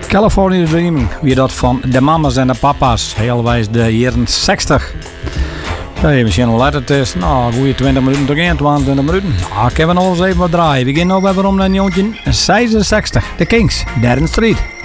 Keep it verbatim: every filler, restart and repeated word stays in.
California Dreaming, wie dat van de mama's en de papa's, heel wijs de jaren zestig. Ja, je misschien wel later het is, nou, goede twintig minuten tot eenentwintig minuten. Nou, ik heb nog eens even wat draaien. We beginnen nou weer om naar een jongetje zesenzestig, de Kings, derde Street.